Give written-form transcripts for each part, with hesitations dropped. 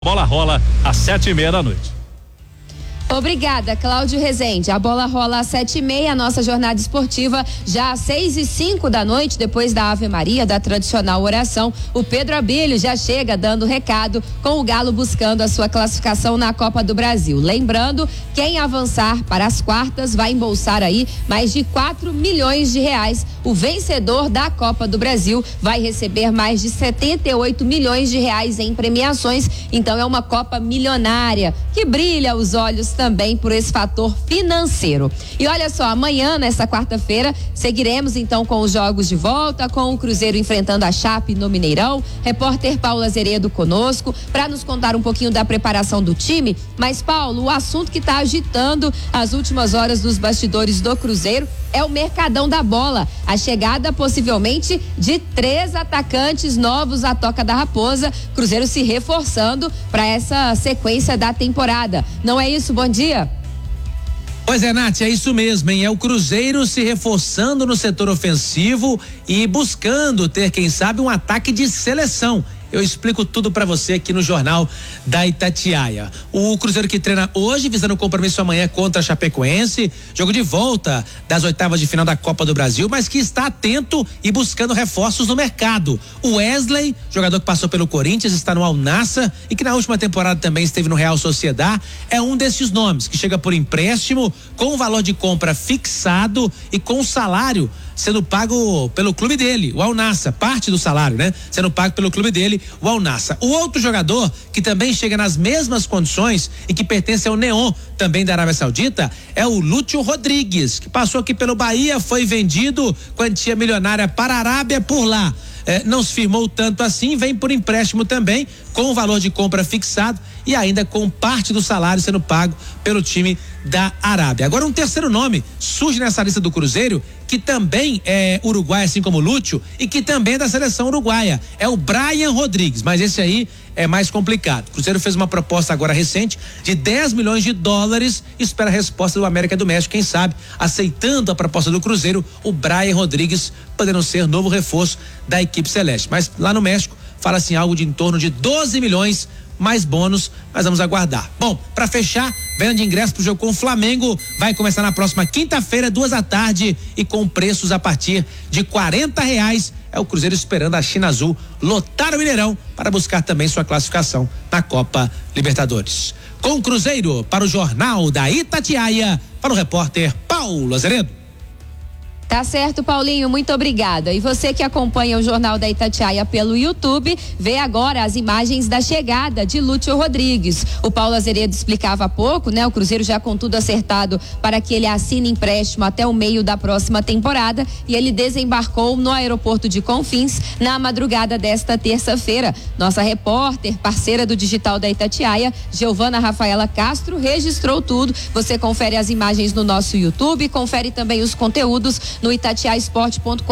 Bola rola às 7:30 da noite. Obrigada, Cláudio Rezende. A bola rola às 7:30, a nossa jornada esportiva já às 6:05 da noite, depois da Ave Maria, da tradicional oração. O Pedro Abílio já chega dando recado, com o Galo buscando a sua classificação na Copa do Brasil. Lembrando, quem avançar para as quartas vai embolsar aí mais de 4 milhões de reais. O vencedor da Copa do Brasil vai receber mais de 78 milhões de reais em premiações. Então é uma Copa milionária que brilha os olhos também por esse fator financeiro. E olha só, amanhã, nessa quarta-feira, seguiremos então com os jogos de volta, com o Cruzeiro enfrentando a Chape no Mineirão. Repórter Paulo Azeredo conosco para nos contar um pouquinho da preparação do time. Mas, Paulo, o assunto que está agitando as últimas horas dos bastidores do Cruzeiro é o mercadão da bola. A chegada possivelmente de 3 atacantes novos à Toca da Raposa. Cruzeiro se reforçando para essa sequência da temporada. Não é isso? Bom dia. Pois é, Nath, é isso mesmo, hein? É o Cruzeiro se reforçando no setor ofensivo e buscando ter, quem sabe, um ataque de seleção. Eu explico tudo pra você aqui no Jornal da Itatiaia. O Cruzeiro que treina hoje, visando o compromisso amanhã contra a Chapecoense, jogo de volta das oitavas de final da Copa do Brasil, mas que está atento e buscando reforços no mercado. O Wesley, jogador que passou pelo Corinthians, está no Al Nassr e que na última temporada também esteve no Real Sociedad, é um desses nomes que chega por empréstimo, com o valor de compra fixado e com o salário sendo pago pelo clube dele, o Al Nassr, parte do salário, né? Sendo pago pelo clube dele, o Al Nassr. O outro jogador que também chega nas mesmas condições e que pertence ao Neon, também da Arábia Saudita, é o Lúcio Rodrigues, que passou aqui pelo Bahia, foi vendido, quantia milionária para a Arábia por lá. Não se firmou tanto assim, vem por empréstimo também, com o valor de compra fixado e ainda com parte do salário sendo pago pelo time da Arábia. Agora um terceiro nome surge nessa lista do Cruzeiro, que também é uruguaio, assim como o Lúcio, e que também é da seleção uruguaia. É o Brian Rodrigues, mas esse aí é mais complicado. O Cruzeiro fez uma proposta agora recente de 10 milhões de dólares, espera a resposta do América do México, quem sabe, aceitando a proposta do Cruzeiro, o Brian Rodrigues podendo ser novo reforço da equipe celeste. Mas lá no México fala assim algo de em torno de 12 milhões mais bônus, mas vamos aguardar. Bom, para fechar, venda de ingresso pro jogo com o Flamengo vai começar na próxima quinta-feira, 14h, e com preços a partir de R$40. É o Cruzeiro esperando a China Azul lotar o Mineirão para buscar também sua classificação na Copa Libertadores. Com o Cruzeiro, para o Jornal da Itatiaia, para o repórter Paulo Azeredo. Tá certo, Paulinho, muito obrigada. E você que acompanha o Jornal da Itatiaia pelo YouTube, vê agora as imagens da chegada de Lúcio Rodrigues. O Paulo Azeredo explicava há pouco, né? O Cruzeiro já com tudo acertado para que ele assine empréstimo até o meio da próxima temporada, e ele desembarcou no aeroporto de Confins na madrugada desta terça-feira. Nossa repórter, parceira do Digital da Itatiaia, Giovana Rafaela Castro, registrou tudo. Você confere as imagens no nosso YouTube, confere também os conteúdos no itatiaesporte.com.br.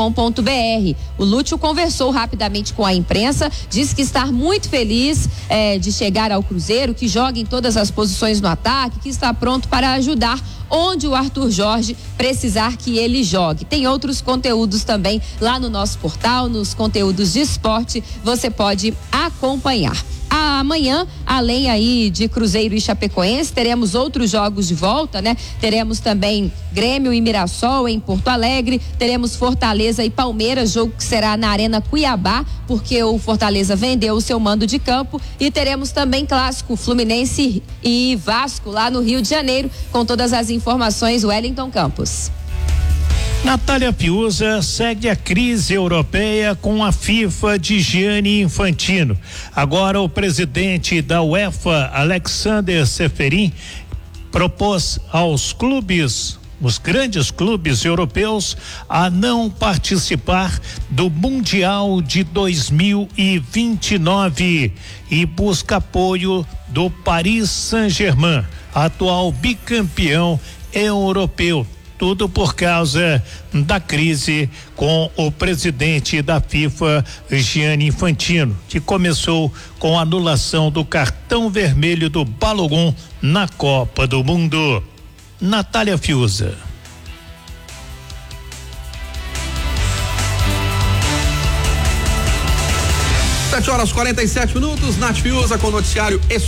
O Lúcio conversou rapidamente com a imprensa, disse que está muito feliz de chegar ao Cruzeiro, que joga em todas as posições no ataque, que está pronto para ajudar onde o Arthur Jorge precisar que ele jogue. Tem outros conteúdos também lá no nosso portal, nos conteúdos de esporte, você pode acompanhar. Amanhã, além aí de Cruzeiro e Chapecoense, teremos outros jogos de volta, né? Teremos também Grêmio e Mirassol em Porto Alegre, teremos Fortaleza e Palmeiras, jogo que será na Arena Cuiabá, porque o Fortaleza vendeu o seu mando de campo, e teremos também clássico Fluminense e Vasco lá no Rio de Janeiro, com todas as informações, Wellington Campos. Natália Piusa segue a crise europeia com a FIFA de Gianni Infantino. Agora o presidente da UEFA, Alexander Ceferin, propôs aos clubes, os grandes clubes europeus, a não participar do Mundial de 2029 e busca apoio do Paris Saint-Germain, atual bicampeão europeu. Tudo por causa da crise com o presidente da FIFA, Gianni Infantino, que começou com a anulação do cartão vermelho do Balogun na Copa do Mundo. Natália Fiuza. 7 horas 47 minutos, Nath Fiuza com o noticiário